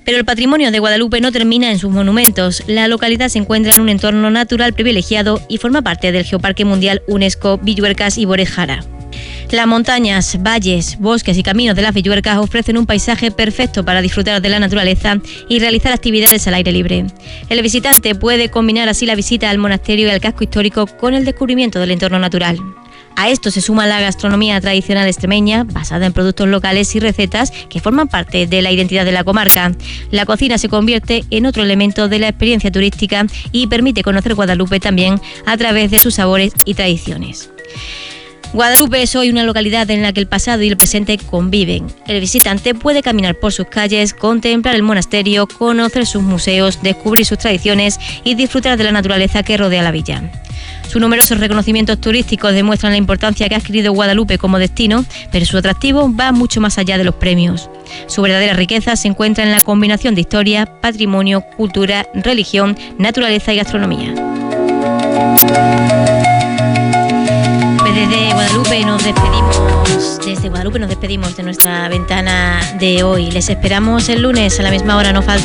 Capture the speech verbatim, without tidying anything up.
Pero el patrimonio de Guadalupe no termina en sus monumentos. La localidad se encuentra en un entorno natural privilegiado y forma parte del Geoparque Mundial UNESCO Villuercas y Borejara. Las montañas, valles, bosques y caminos de las Villuercas ofrecen un paisaje perfecto para disfrutar de la naturaleza y realizar actividades al aire libre. El visitante puede combinar así la visita al monasterio y al casco histórico con el descubrimiento del entorno natural. A esto se suma la gastronomía tradicional extremeña, basada en productos locales y recetas que forman parte de la identidad de la comarca. La cocina se convierte en otro elemento de la experiencia turística y permite conocer Guadalupe también a través de sus sabores y tradiciones. Guadalupe es hoy una localidad en la que el pasado y el presente conviven. El visitante puede caminar por sus calles, contemplar el monasterio, conocer sus museos, descubrir sus tradiciones y disfrutar de la naturaleza que rodea la villa. Sus numerosos reconocimientos turísticos demuestran la importancia que ha adquirido Guadalupe como destino, pero su atractivo va mucho más allá de los premios. Su verdadera riqueza se encuentra en la combinación de historia, patrimonio, cultura, religión, naturaleza y gastronomía. Desde Guadalupe nos despedimos, desde Guadalupe nos despedimos de nuestra ventana de hoy. Les esperamos el lunes a la misma hora, no falta.